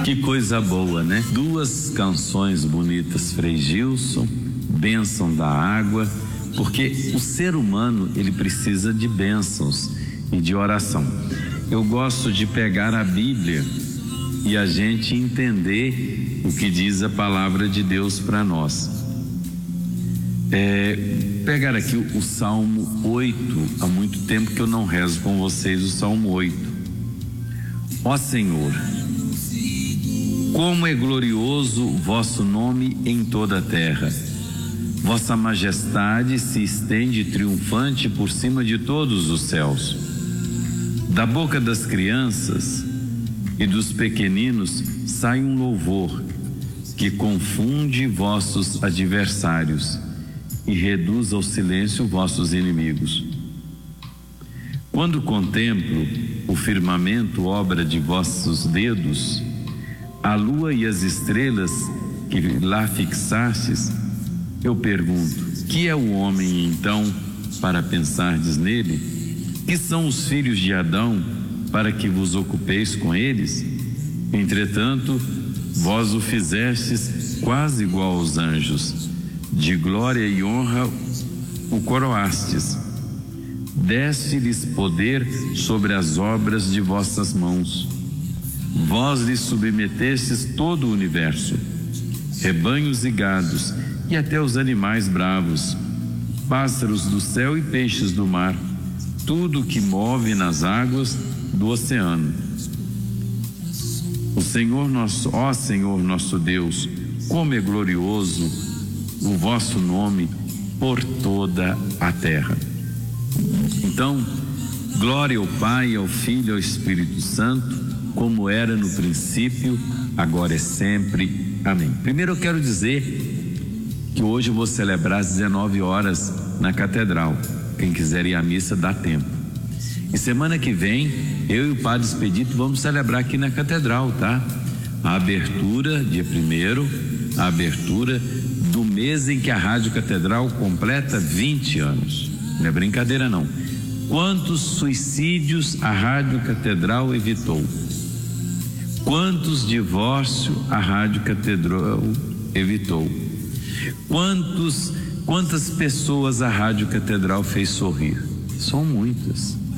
Que coisa boa, né? Duas canções bonitas, Frei Gilson, Bênção da Água, porque o ser humano, ele precisa de bênçãos e de oração. Eu gosto de pegar a Bíblia e a gente entender o que diz a palavra de Deus para nós. Pegar aqui o Salmo 8, há muito tempo que eu não rezo com vocês o Salmo 8. Ó Senhor, como é glorioso vosso nome em toda a terra. Vossa majestade se estende triunfante por cima de todos os céus. Da boca das crianças e dos pequeninos sai um louvor que confunde vossos adversários e reduz ao silêncio vossos inimigos. Quando contemplo o firmamento, obra de vossos dedos, a lua e as estrelas que lá fixastes, eu pergunto: que é o homem então para pensardes nele? Que são os filhos de Adão para que vos ocupeis com eles? Entretanto, vós o fizestes quase igual aos anjos, de glória e honra o coroastes. Deste-lhes poder sobre as obras de vossas mãos. Vós lhes submetestes todo o universo, rebanhos e gados, e até os animais bravos, pássaros do céu e peixes do mar, tudo que move nas águas do oceano. O Senhor nosso, ó Senhor nosso Deus, como é glorioso o vosso nome por toda a terra. Então, glória ao Pai, ao Filho e ao Espírito Santo, como era no princípio, agora e sempre. Amém. Primeiro eu quero dizer que hoje eu vou celebrar às 19 horas na Catedral. Quem quiser ir à missa, dá tempo. E semana que vem, eu e o Padre Expedito vamos celebrar aqui na Catedral, tá? A abertura, dia 1º, a abertura do mês em que a Rádio Catedral completa 20 anos. Não é brincadeira não. Quantos suicídios a Rádio Catedral evitou? Quantos divórcios a Rádio Catedral evitou? Quantas pessoas a Rádio Catedral fez sorrir? São muitas.